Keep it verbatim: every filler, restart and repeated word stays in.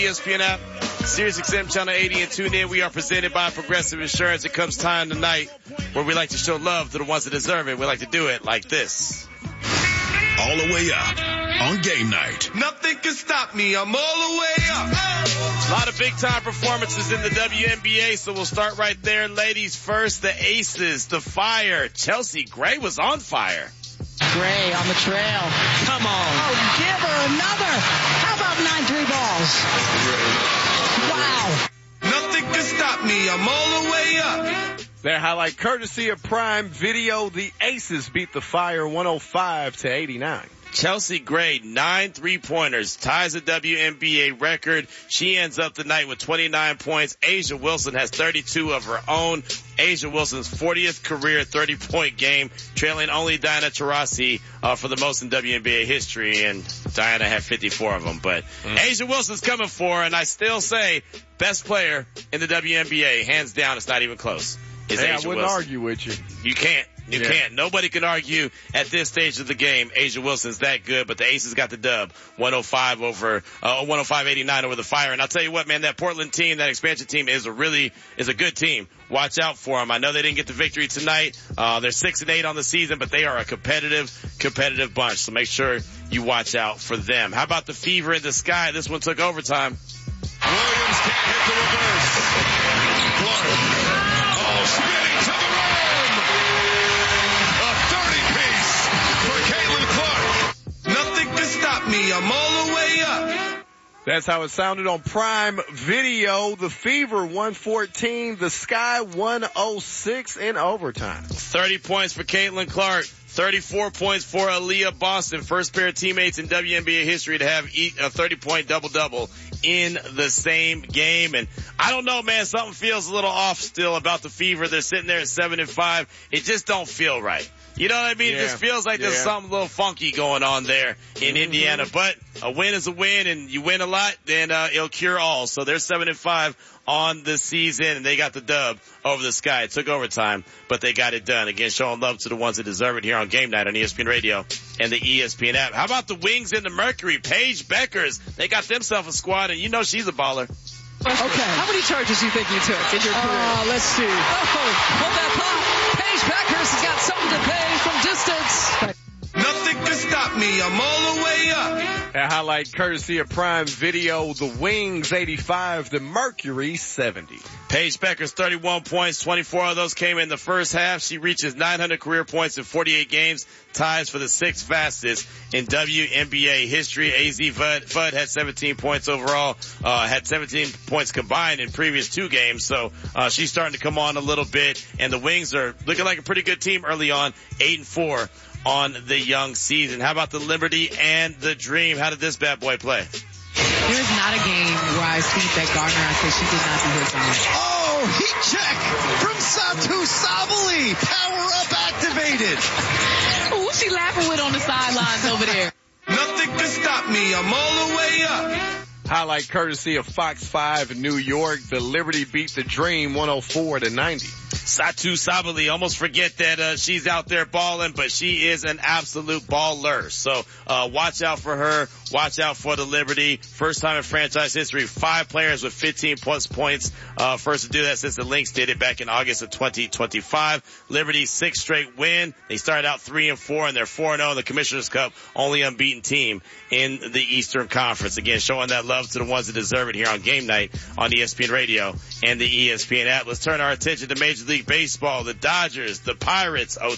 E S P N app, Sirius X M Channel eighty, and tune in. We are presented by Progressive Insurance. It comes time tonight where we like to show love to the ones that deserve it. We like to do it like this. All the way up on game night. Nothing can stop me. I'm all the way up. A lot of big-time performances in the W N B A, so we'll start right there. Ladies first, the Aces, the Fire. Chelsea Gray was on fire. Gray on the trail. Come on. Oh, give her another. How about nine three balls? Wow. Nothing can stop me. I'm all the way up. Their highlight courtesy of Prime Video. The Aces beat the Fire one oh five to eighty-nine. Chelsea Gray, nine three-pointers, ties a W N B A record. She ends up the night with twenty-nine points. A'ja Wilson has thirty-two of her own. A'ja Wilson's fortieth career thirty-point game, trailing only Diana Taurasi uh, for the most in W N B A history, and Diana had fifty-four of them. But mm. A'ja Wilson's coming for her, and I still say best player in the W N B A, hands down. It's not even close. Is hey, A'ja I wouldn't Wilson. argue with you. You can't. You yeah. can't. Nobody can argue at this stage of the game. A'ja Wilson's that good, but the Aces got the dub. one oh five over, uh, one oh five eighty-nine over the Fire. And I'll tell you what, man, that Portland team, that expansion team is a really, is a good team. Watch out for them. I know they didn't get the victory tonight. Uh, they're six and eight on the season, but they are a competitive, competitive bunch. So make sure you watch out for them. How about the Fever in the Sky? This one took overtime. Williams can't hit the reverse. Clark. Oh, spinning to the rim. A thirty-piece for Caitlin Clark. Nothing can stop me. I'm all the way up. That's how it sounded on Prime Video. The Fever one fourteen, the Sky one oh six in overtime. thirty points for Caitlin Clark. thirty-four points for Aaliyah Boston. First pair of teammates in W N B A history to have a thirty-point double-double in the same game. And I don't know, man, something feels a little off still about the Fever. They're sitting there at seven and five. It just don't feel right. You know what I mean? Yeah. It just feels like there's yeah. something a little funky going on there in mm-hmm. Indiana. But a win is a win, and you win a lot, then uh, it'll cure all. So they're seven and five on the season, and they got the dub over the Sky. It took overtime, but they got it done. Again, showing love to the ones that deserve it here on Game Night on E S P N Radio and the E S P N app. How about the Wings and the Mercury? Paige Beckers, they got themselves a squad, and you know she's a baller. Okay. How many charges do you think you took in your career? Uh, let's see. Oh, hold that thought. Paige Beckers has got something to pay from distance. Nothing can stop me. I'm all the way up. A highlight courtesy of Prime Video. The Wings eighty-five, the Mercury seventy. Paige Beckers, thirty-one points. twenty-four of those came in the first half. She reaches nine hundred career points in forty-eight games. Ties for the sixth fastest in W N B A history. A Z Fudd, Fudd had seventeen points overall, uh, had seventeen points combined in previous two games. So, uh, she's starting to come on a little bit, and the Wings are looking like a pretty good team early on, eight and four on the young season. How about the Liberty and the Dream? How did this bad boy play? There's not a game where I see that Gardner, I say she did not do her job. Oh, heat check from Satu Sabali. Power up activated. Who's she laughing with on the sidelines over there? Nothing can stop me. I'm all the way up. Highlight courtesy of Fox five in New York. The Liberty beat the Dream one oh four to ninety. Satu Sabali, almost forget that uh, she's out there balling, but she is an absolute baller. So uh watch out for her. Watch out for the Liberty. First time in franchise history, five players with fifteen plus points. Uh first to do that since the Lynx did it back in August of twenty twenty-five. Liberty, sixth straight win. They started out three and four, and they're four and oh in the Commissioner's Cup, only unbeaten team in the Eastern Conference. Again, showing that love to the ones that deserve it here on Game Night on E S P N Radio and the E S P N app. Let's turn our attention to Major League Baseball. The Dodgers, the Pirates, oh